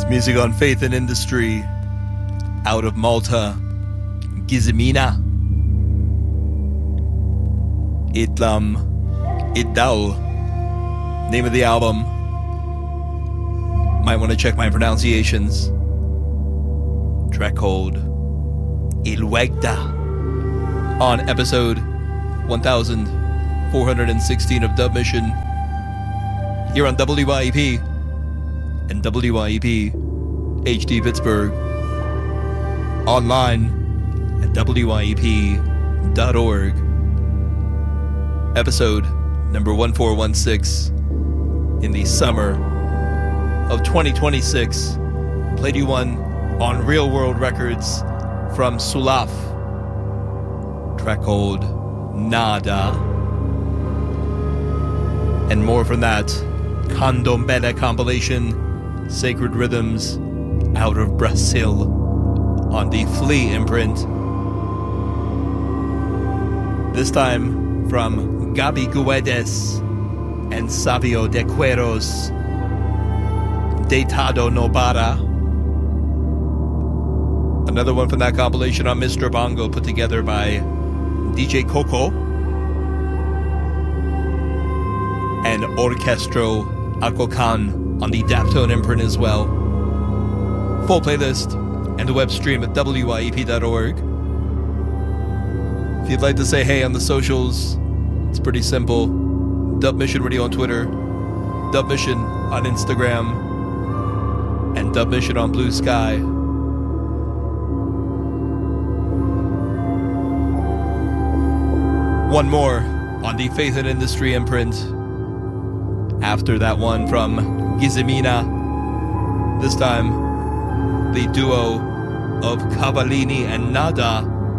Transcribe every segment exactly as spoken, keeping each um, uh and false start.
Music on Faith and Industry, out of Malta, Gizemina, Itlam, Idal, name of the album. Might want to check my pronunciations. Track called Il Wegda, on episode one thousand four hundred sixteen of Dub Mission, here on W Y E P and W Y E P H D Pittsburgh, online at W Y E P dot org. Episode number one four one six in the summer of twenty twenty-six. Played you one on Real World Records from Sulaf, track called Nada. And more from that Candomblé compilation, Sacred Rhythms, out of Brazil, on the Flea imprint. This time from Gabi Guedes and Savio de Queiroz, Deitado no Bara. Another one from that compilation on Mister Bongo, put together by D J Coco and Orquestro Alcocan on the Daptone imprint as well. Full playlist and the web stream at W Y E P dot org. If you'd like to say hey on the socials, it's pretty simple. Dub Mission Radio on Twitter, Dub Mission on Instagram, and Dub Mission on Blue Sky. One more on the Faith and Industry imprint. After that one from Gizemina, this time the duo of Cavallini and Nada,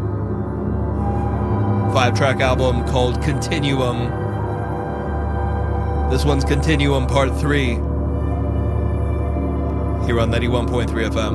five-track album called Continuum. This one's Continuum Part three, here on ninety-one point three F M.